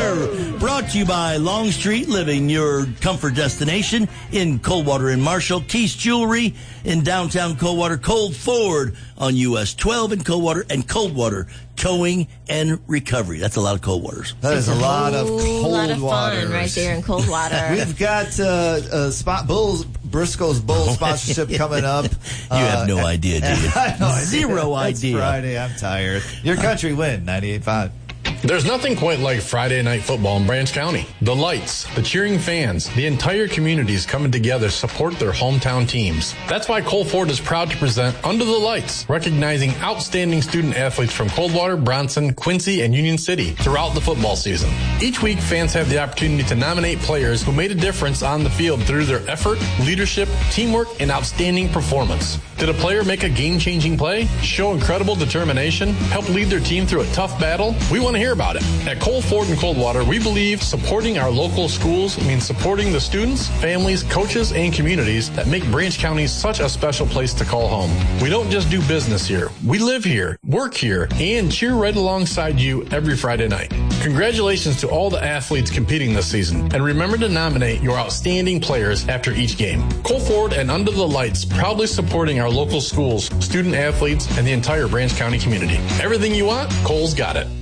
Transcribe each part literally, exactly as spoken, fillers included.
Weather brought to you by Long Street Living, your comfort destination in Coldwater and Marshall. Keith's Jewelry in downtown Coldwater. Cold Ford on U S twelve in Coldwater, and Coldwater Towing and Recovery. That's a lot of cold waters. That is a lot of cold lot of water fun right there in Coldwater. We've got uh, uh, Spot Bulls, Briscoe's Bull sponsorship coming up. You uh, have no idea, do you? I know, Zero it's idea. Friday. I'm tired. Your country win, ninety-eight point five. There's nothing quite like Friday night football in Branch County. The lights, the cheering fans, the entire community is coming together to support their hometown teams. That's why Cole Ford is proud to present Under the Lights, recognizing outstanding student athletes from Coldwater, Bronson, Quincy, and Union City throughout the football season. Each week, fans have the opportunity to nominate players who made a difference on the field through their effort, leadership, teamwork, and outstanding performance. Did a player make a game-changing play, show incredible determination, help lead their team through a tough battle? We want to hear about it. At Cole Ford in Coldwater, we believe supporting our local schools means supporting the students, families, coaches, and communities that make Branch County such a special place to call home. We don't just do business here. We live here, work here, and cheer right alongside you every Friday night. Congratulations to all the athletes competing this season, and remember to nominate your outstanding players after each game. Cole Ford and Under the Lights proudly supporting our local schools, student athletes, and the entire Branch County community. Everything you want, Cole's got it.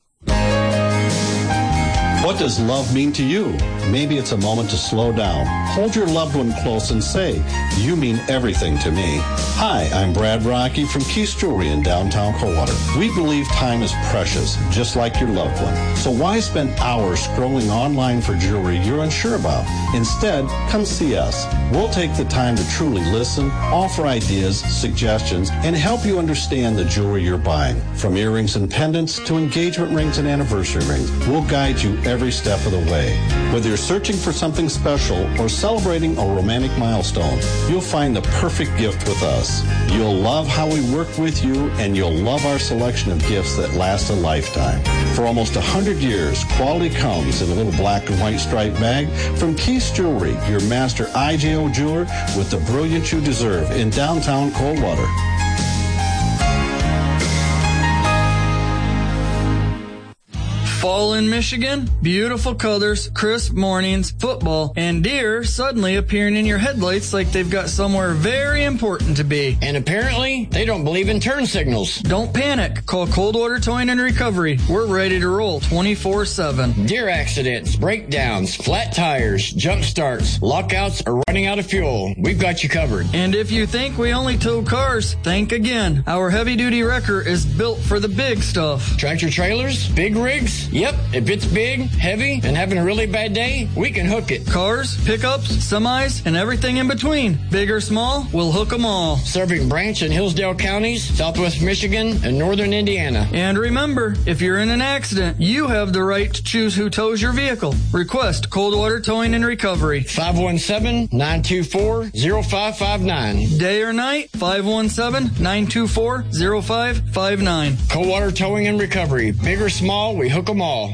What does love mean to you? Maybe it's a moment to slow down. Hold your loved one close and say, "You mean everything to me." Hi, I'm Brad Rocky from Keith's Jewelry in downtown Coldwater. We believe time is precious, just like your loved one. So why spend hours scrolling online for jewelry you're unsure about? Instead, come see us. We'll take the time to truly listen, offer ideas, suggestions, and help you understand the jewelry you're buying. From earrings and pendants to engagement rings and anniversary rings, we'll guide you every step of the way. Whether you're searching for something special or celebrating a romantic milestone, you'll find the perfect gift with us. You'll love how we work with you, and you'll love our selection of gifts that last a lifetime. For almost one hundred years, quality comes in a little black and white striped bag from Keith's Jewelry, your master I J O jeweler with the brilliance you deserve in downtown Coldwater. Fall in Michigan, beautiful colors, crisp mornings, football, and deer suddenly appearing in your headlights like they've got somewhere very important to be. And apparently, they don't believe in turn signals. Don't panic. Call Coldwater Towing and Recovery. We're ready to roll twenty-four seven. Deer accidents, breakdowns, flat tires, jump starts, lockouts, or running out of fuel. We've got you covered. And if you think we only tow cars, think again. Our heavy-duty wrecker is built for the big stuff. Tractor trailers, big rigs? Yep, if it's big, heavy, and having a really bad day, we can hook it. Cars, pickups, semis, and everything in between. Big or small, we'll hook them all. Serving Branch and Hillsdale counties, Southwest Michigan, and Northern Indiana. And remember, if you're in an accident, you have the right to choose who tows your vehicle. Request Coldwater Towing and Recovery. five one seven, nine two four, zero five five nine. Day or night, five one seven, nine two four, zero five five nine. Coldwater Towing and Recovery. Big or small, we hook them all.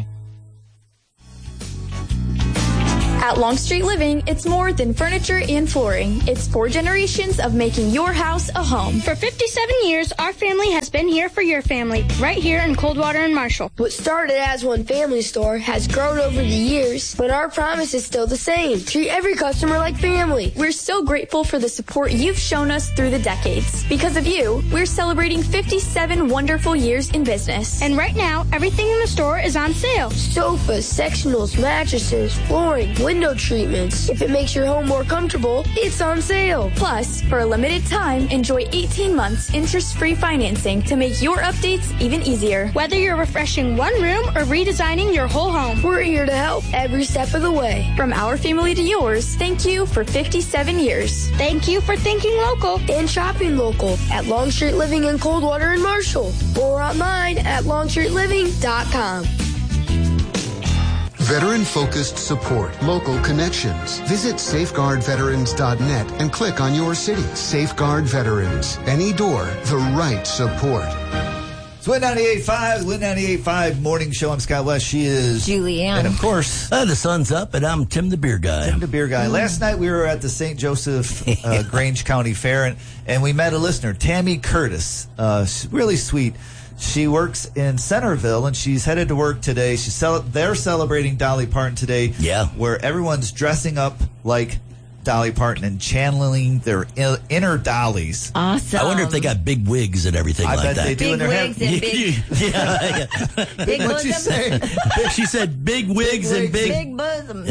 At Long Street Living, it's more than furniture and flooring. It's four generations of making your house a home. For fifty-seven years, our family has been here for your family, right here in Coldwater and Marshall. What started as one family store has grown over the years, but our promise is still the same. Treat every customer like family. We're so grateful for the support you've shown us through the decades. Because of you, we're celebrating fifty-seven wonderful years in business. And right now, everything in the store is on sale. Sofas, sectionals, mattresses, flooring, window treatments. If it makes your home more comfortable, it's on sale. Plus, for a limited time, enjoy eighteen months interest-free financing to make your updates even easier. Whether you're refreshing one room or redesigning your whole home, we're here to help every step of the way. From our family to yours, thank you for fifty-seven years. Thank you for thinking local and shopping local at Long Street Living in Coldwater and Marshall, or online at long street living dot com. Veteran-focused support, local connections. Visit safeguard veterans dot net and click on your city. Safeguard Veterans. Any door, the right support. It's Win ninety-eight point five, Win ninety-eight point five Morning Show. I'm Scott West. She is Julianne. And of course, uh, the sun's up, and I'm Tim the Beer Guy. Tim the Beer Guy. Mm. Last night we were at the Saint Joseph uh, Grange County Fair, and, and we met a listener, Tammy Curtis. Uh, really sweet. She works in Centerville, and she's headed to work today. She's cel- They're celebrating Dolly Parton today. Yeah. Where everyone's dressing up like Dolly Parton and channeling their in- inner Dollies. Awesome. I wonder if they got big wigs and everything I like bet that. they do Big in their wigs hair. and big, yeah, yeah. big What'd you bosom. say? She said big wigs Big and big. Big bosom.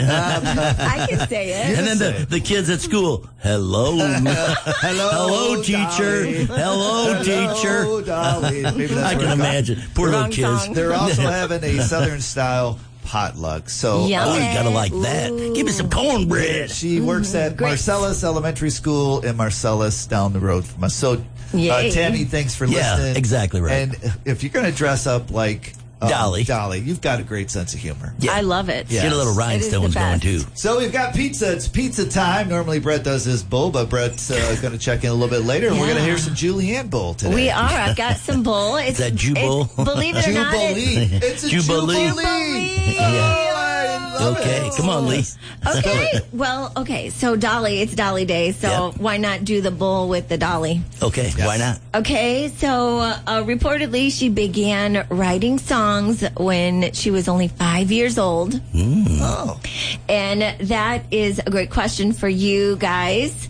I can say it. And then say the, it. the kids at school, hello. Hello, Hello, teacher. Dolly. Hello, teacher. Hello, Dolly. Maybe that's I where can it got- imagine. Poor Wrong little kids. song. They're also having a Southern style potluck. So Yum. Oh, you gotta like Ooh. that. Give me some cornbread. she works at great. Marcellus Elementary School in Marcellus down the road from us. So, uh, Yay. Tammy, thanks for Yeah, listening. exactly right. And if you're going to dress up like um, Dolly. Dolly, you've got a great sense of humor. Yeah. I love it. Yeah. Get a little It is the rhinestones going best. too. So we've got pizza. It's pizza time. Normally Brett does his bowl, but Brett's uh, going to check in a little bit later. And we're going to Yeah. hear some Julianne Bowl today. We are. I've got some bull. It's, that Jew bowl? it's- Believe it or not, Jubilee. it's It's a Jubilee. Jubilee. Yeah. Oh, I love Okay, it. come on, Lee. okay. Well, okay. So Dolly, it's Dolly Day. So Yep. why not do the bull with the Dolly? Okay, why not? Okay, so uh, reportedly she began writing songs when she was only five years old. Oh. And that is a great question for you guys.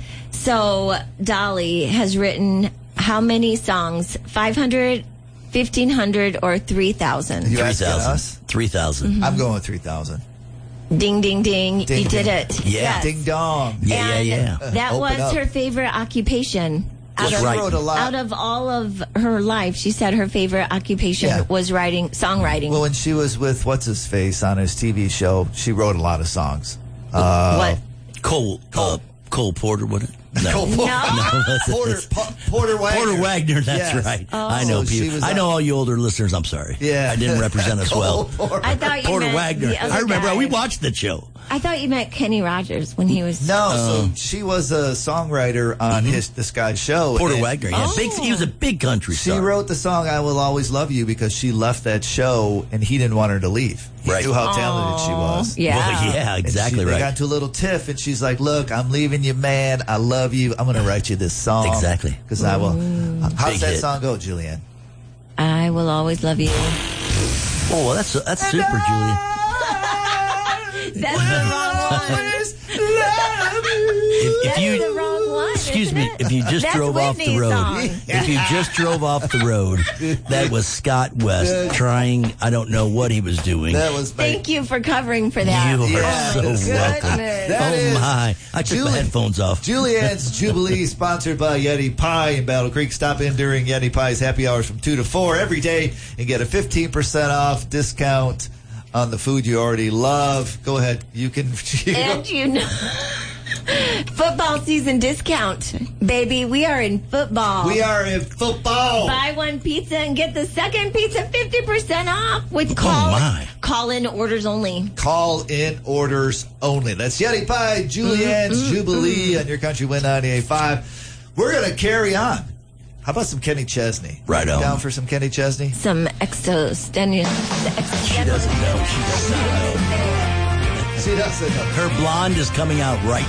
So Dolly has written how many songs? five hundred, fifteen hundred, or three thousand? You Three asking thousand. us? Three thousand. Mm-hmm. I'm going with three thousand. Ding, ding, ding. Ding, you did ding. it. Yeah. Yes. Ding dong. Yeah, And yeah, yeah. That Open was up. her favorite occupation. Out Just of, right. She wrote a lot. out of all of her life, she said her favorite occupation Yeah. was writing, songwriting. Well, when she was with what's his face on his T V show, she wrote a lot of songs. Uh, what? Cole, uh, Cole Porter, would it? No. Cole Porter. No. Porter, Po- Porter Wagner. Porter Wagner, that's Yes. right. Oh. I know So she people. was I know on- all you older listeners. I'm sorry. Yeah. I didn't represent us Cole well. Porter. I thought you Porter meant Wagner. the other I remember. guy. We watched the show. I thought you meant Kenny Rogers when he was. No, Oh. so she was a songwriter on his this guy's show. Porter and Wagner. Yeah, Oh. big. He was a big country She star. wrote the song "I Will Always Love You" because she left that show and he didn't want her to leave. He Right. knew how talented she was. Yeah. Well, yeah, And exactly she, They right. got into a little tiff, and she's like, "Look, I'm leaving you, man. I love you. I'm going to write you this song." Exactly. Because I will. How's Big that hit. song go, Julianne? I will always love you. Oh, well, that's that's super, Julia. That's the wrong one. If, if That's you the wrong one. excuse isn't me, it? if you just That's drove off the Whitney's road, song. if you just drove off the road, that was Scott West trying. I don't know what he was doing. That was my, Thank you for covering for that. You are Yeah, so that's- welcome. Goodness. That oh is my! I took Julie- my headphones off. Julianne's Jubilee, sponsored by Yeti Pie in Battle Creek. Stop in during Yeti Pie's happy hours from two to four every day and get a fifteen percent off discount on the food you already love. Go ahead. You can. You And you know, football season discount, baby. We are in football. we are in football. Buy one pizza and get the second pizza fifty percent off with call, my. call in orders only. Call in orders only. That's Yeti Pie, Julianne's Jubilee on your country win ninety-eight point five. We're going to carry on. How about some Kenny Chesney? Right You on. Down for some Kenny Chesney? Some exostenous. She doesn't know. She does not know. She doesn't know. Her blonde is coming out right